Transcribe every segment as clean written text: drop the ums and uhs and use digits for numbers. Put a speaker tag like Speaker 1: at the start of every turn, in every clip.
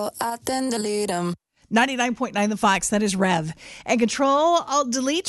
Speaker 1: I then delete them.
Speaker 2: 99.9 The Fox, that is Rev. And Control, Alt Delete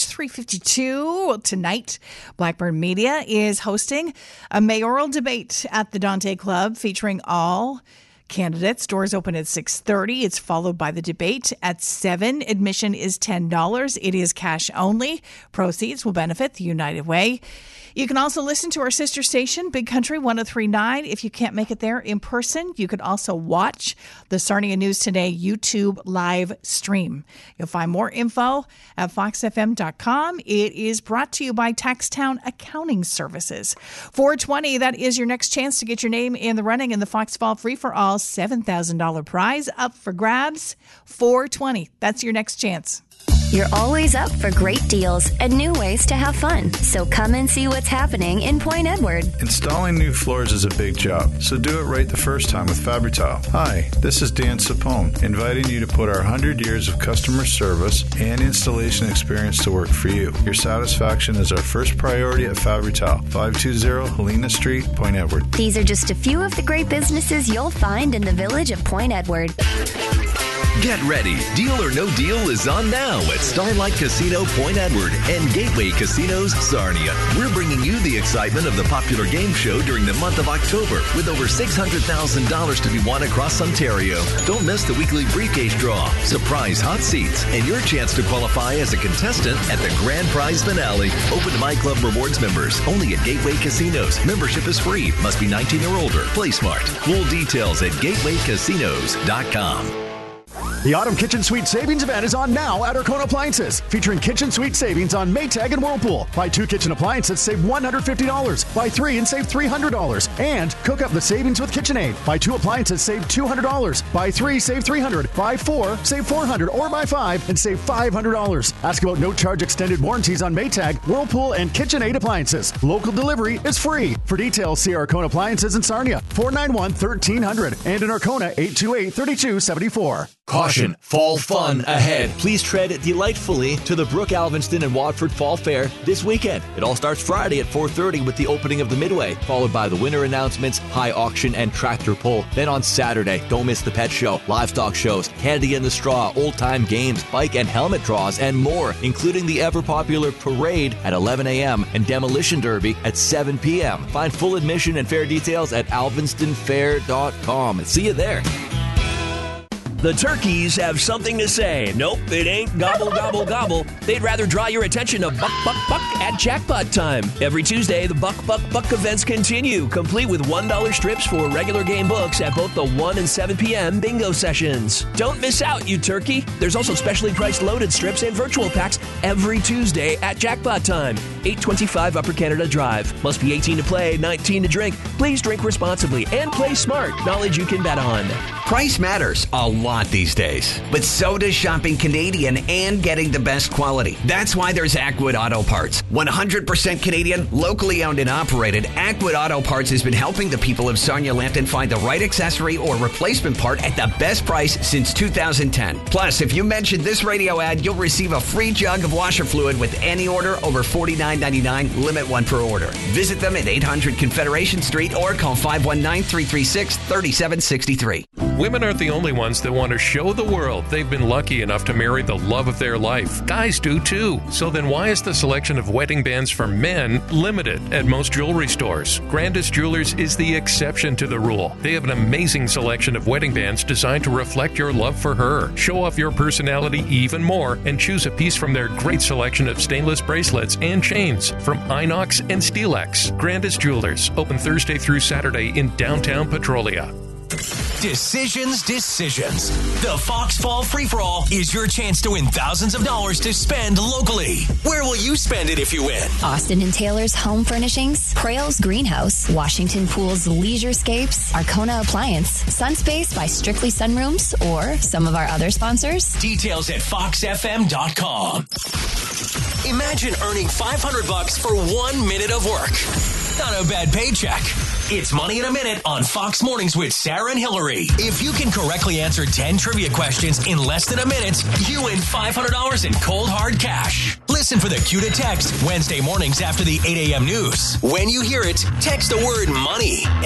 Speaker 2: 352. Tonight, Blackburn Media is hosting a mayoral debate at the Dante Club featuring all candidates. Doors open at 6:30. It's followed by the debate at 7. Admission is $10. It is cash only. Proceeds will benefit the United Way. You can also listen to our sister station, Big Country 103.9. If you can't make it there in person, you can also watch the Sarnia News Today YouTube live stream. You'll find more info at foxfm.com. It is brought to you by Taxtown Accounting Services. 420, that is your next chance to get your name in the running in the Fox Fall Free-for-All $7,000 prize up for grabs. 420, that's your next chance.
Speaker 3: You're always up for great deals and new ways to have fun. So come and see what's happening in Point Edward.
Speaker 4: Installing new floors is a big job, so do it right the first time with Fabri-Tile. Hi, this is Dan Sapone, inviting you to put our 100 years of customer service and installation experience to work for you. Your satisfaction is our first priority at Fabri-Tile, 520 Helena Street, Point Edward.
Speaker 3: These are just a few of the great businesses you'll find in the village of Point Edward.
Speaker 5: Get ready. Deal or No Deal is on now at Starlight Casino Point Edward and Gateway Casinos Sarnia. We're bringing you the excitement of the popular game show during the month of October with over $600,000 to be won across Ontario. Don't miss the weekly briefcase draw, surprise hot seats, and your chance to qualify as a contestant at the grand prize finale. Open to My Club Rewards members only at Gateway Casinos. Membership is free. Must be 19 or older. Play smart. Full details at gatewaycasinos.com.
Speaker 6: The Autumn Kitchen Suite Savings Event is on now at Arkona Appliances, featuring kitchen suite savings on Maytag and Whirlpool. Buy 2 kitchen appliances, save $150. Buy 3 and save $300. And cook up the savings with KitchenAid. Buy 2 appliances, save $200. Buy 3, save $300. Buy 4, save $400. Or buy 5 and save $500. Ask about no-charge extended warranties on Maytag, Whirlpool, and KitchenAid appliances. Local delivery is free. For details, see Arkona Appliances in Sarnia, 491-1300, and in Arkona, 828-3274.
Speaker 7: Caution, fall fun ahead. Please tread delightfully to the Brook Alvinston and Watford Fall Fair this weekend. It all starts Friday at 4:30 with the opening of the Midway, followed by the winter announcements, high auction, and tractor pull. Then on Saturday, don't miss the pet show, livestock shows, Candy in the Straw, old-time games, bike and helmet draws, and more, including the ever-popular parade at 11 a.m. and Demolition Derby at 7 p.m. Find full admission and fair details at alvinstonfair.com. See you there.
Speaker 8: The turkeys have something to say. Nope, it ain't gobble, gobble, gobble. They'd rather draw your attention to Buck, Buck, Buck at Jackpot Time. Every Tuesday, the Buck, Buck, Buck events continue, complete with $1 strips for regular game books at both the 1 and 7 p.m. bingo sessions. Don't miss out, you turkey. There's also specially priced loaded strips and virtual packs every Tuesday at Jackpot Time. 825 Upper Canada Drive. Must be 18 to play, 19 to drink. Please drink responsibly and play smart. Knowledge you can bet on.
Speaker 9: Price matters a lot these days, but so does shopping Canadian and getting the best quality. That's why there's Ackwood Auto Parts. 100% Canadian, locally owned and operated, Ackwood Auto Parts has been helping the people of Sarnia-Lambton find the right accessory or replacement part at the best price since 2010. Plus, if you mention this radio ad, you'll receive a free jug of washer fluid with any order over $49.99, limit 1 per order. Visit them at 800 Confederation Street or call 519-336-3763.
Speaker 10: Women aren't the only ones that want to show the world they've been lucky enough to marry the love of their life. Guys do too. So then why is the selection of wedding bands for men limited at most jewelry stores? Grandis Jewelers is the exception to the rule. They have an amazing selection of wedding bands designed to reflect your love for her. Show off your personality even more and choose a piece from their great selection of stainless bracelets and chains from Inox and Stelex. Grandis Jewelers, open Thursday through Saturday in downtown Petrolia.
Speaker 11: Decisions. The Fox Fall Free-for-All is your chance to win thousands of dollars to spend locally. Where will you spend it if you win?
Speaker 3: Austin and Taylor's Home Furnishings, Prale's Greenhouse, Washington Pool's Leisurescapes, Arkona Appliance, Sunspace by Strictly Sunrooms, or some of our other sponsors.
Speaker 11: Details at foxfm.com. Imagine earning $500 for 1 minute of work. Not a bad paycheck. It's Money in a Minute on Fox Mornings with Sarah and Hillary. If you can correctly answer 10 trivia questions in less than a minute, you win $500 in cold hard cash. Listen for the cue to text Wednesday mornings after the 8 a.m. news. When you hear it, text the word money